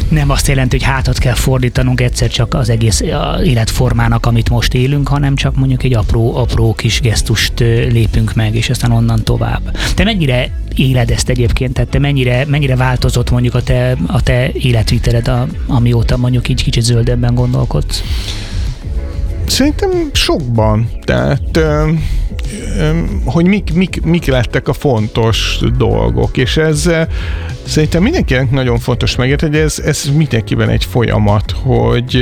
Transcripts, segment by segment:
nem azt jelenti, hogy hátat kell fordítanunk egyszer csak az egész életformának, amit most élünk, hanem csak mondjuk egy apró kis gesztust lépünk meg, és aztán onnan tovább. Te mennyire éled ezt egyébként? Tehát te mennyire változott mondjuk a te életviteled, amióta mondjuk így kicsit zöldebben gondolkodsz? Szerintem sokban. Tehát hogy mik lettek a fontos dolgok, és ez szerintem mindenkinek nagyon fontos megérteni, hogy ez mindenkiben egy folyamat, hogy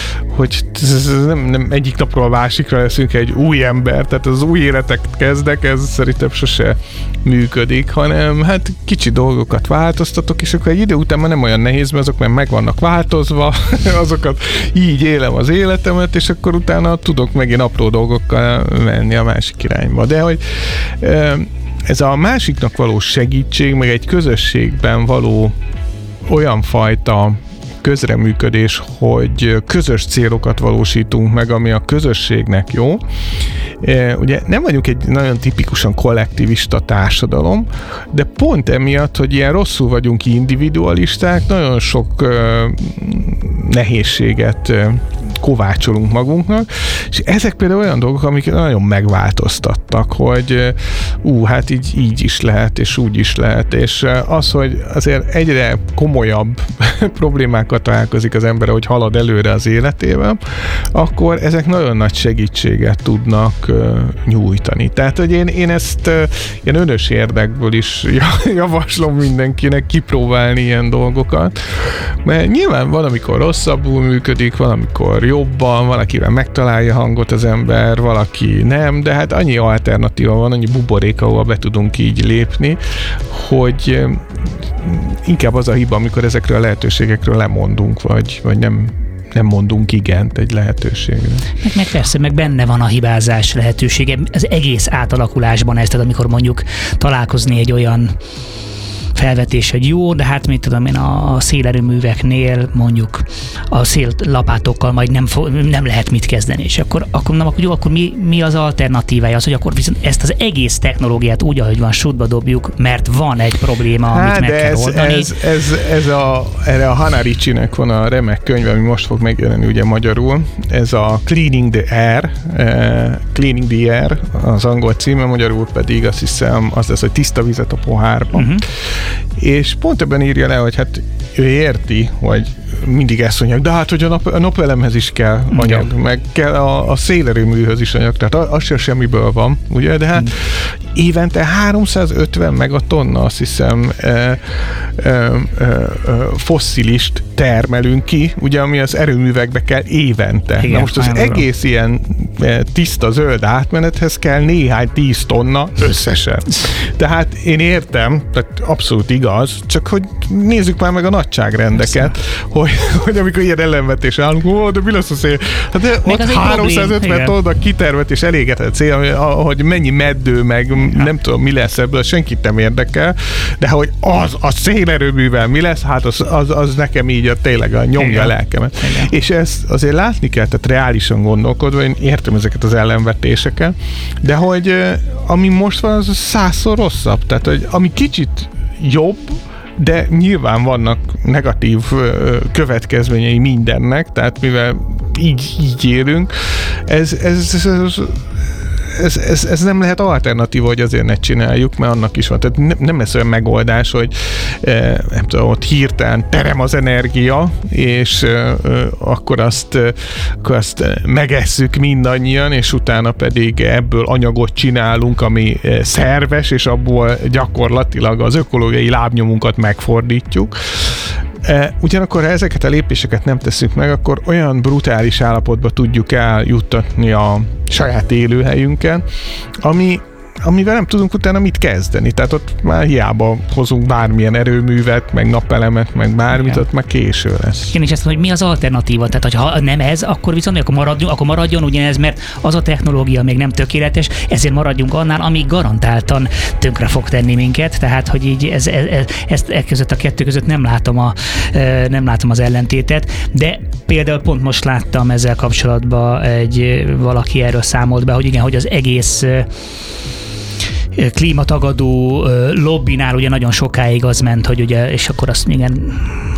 nem egyik napról a másikra leszünk egy új ember, tehát az új életet kezdek, ez szerintem sose működik, hanem hát kicsi dolgokat változtatok, és akkor egy idő után már nem olyan nehéz, mert azok már meg vannak változva, azokat így élem az életemet, és akkor utána tudok megint apró dolgokkal menni a másik irányba. De hogy ez a másiknak való segítség, meg egy közösségben való olyan fajta közreműködés, hogy közös célokat valósítunk meg, ami a közösségnek jó. Ugye nem vagyunk egy nagyon tipikusan kollektivista társadalom, de pont emiatt, hogy ilyen rosszul vagyunk individualisták, nagyon sok nehézséget kovácsolunk magunknak, és ezek például olyan dolgok, amik nagyon megváltoztattak, hogy hát így is lehet, és úgy is lehet, és az, hogy azért egyre komolyabb problémákat találkozik az ember, hogy halad előre az életével, akkor ezek nagyon nagy segítséget tudnak nyújtani. Tehát, hogy én ezt ilyen önös érdekből is javaslom mindenkinek kipróbálni ilyen dolgokat, mert nyilván van, amikor rosszabbul működik, van, amikor jobban, valakivel megtalálja hangot az ember, valaki nem, de hát annyi alternatíva van, annyi buborék, ahol be tudunk így lépni, hogy inkább az a hiba, amikor ezekről a lehetőségekről lemondunk, vagy nem mondunk igent egy lehetőségre. Meg persze, meg benne van a hibázás lehetősége. Az egész átalakulásban ez, tehát amikor mondjuk találkozni egy olyan felvetés, hogy jó, de hát mit tudom én, a szélerőműveknél mondjuk a széllapátokkal majd nem lehet mit kezdeni, és akkor jó, akkor mi az alternatívája? Az, hogy akkor viszont ezt az egész technológiát úgy, ahogy van, sútba dobjuk, mert van egy probléma, amit meg kell oldani. Erre a Hannah Ritchie-nek van a remek könyve, ami most fog megjelenni ugye magyarul. Ez a Cleaning the Air, az angol címe, magyarul pedig azt hiszem az lesz, hogy tiszta vizet a pohárban. Uh-huh. És pont ebben írja le, hogy hát ő érti, hogy mindig ezt mondják, de hát, hogy a napelemhez is kell anyag, meg kell a szélerőműhöz is anyag, tehát az sem semmiből van, ugye, de hát évente 350 megatonna, azt hiszem, fosszilist termelünk ki, ugye, ami az erőművekbe kell évente. Igen, na most az egész ilyen tiszta zöld átmenethez kell néhány 10 tonna összesen. Tehát én értem, tehát abszolút igaz, csak hogy nézzük már meg a nagyságrendeket, hogy amikor ilyen ellenvetés állunk, de mi lesz a szél? Hát de ott 350 tonna kitervet és elégetett cél, hogy mennyi meddő, meg nem tudom, mi lesz ebből, senkit nem érdekel, de hogy a szélerőművel mi lesz, hát az nekem így tényleg nyomja a lelkemet. Igen. És ezt azért látni kell, tehát reálisan gondolkodva, én értem ezeket az ellenvetéseket, de hogy ami most van, az 100-szor rosszabb. Tehát, hogy ami kicsit jobb, de nyilván vannak negatív következményei mindennek, tehát mivel így élünk, ez nem lehet alternatíva, hogy azért ne csináljuk, mert annak is van. Tehát nem lesz olyan megoldás, hogy nem tudom, ott hirtelen terem az energia, és akkor azt megesszük mindannyian, és utána pedig ebből anyagot csinálunk, ami szerves, és abból gyakorlatilag az ökológiai lábnyomunkat megfordítjuk. Ugyanakkor, ha ezeket a lépéseket nem tesszük meg, akkor olyan brutális állapotba tudjuk eljuttatni a saját élőhelyünken, amivel nem tudunk utána mit kezdeni. Tehát ott már hiába hozunk bármilyen erőművet, meg napelemet, meg bármit, ott már késő lesz. Én is ezt mondom, hogy mi az alternatíva? Tehát, ha nem ez, akkor viszont akkor maradjon ugyanez, mert az a technológia még nem tökéletes, ezért maradjunk annál, ami garantáltan tönkre fog tenni minket. Tehát, hogy így ezt között a kettő között nem látom az ellentétet, de például pont most láttam ezzel kapcsolatban valaki erről számolt be, hogy igen, hogy az egész klímatagadó lobbinál ugye nagyon sokáig az ment, hogy ugye, és akkor azt igen,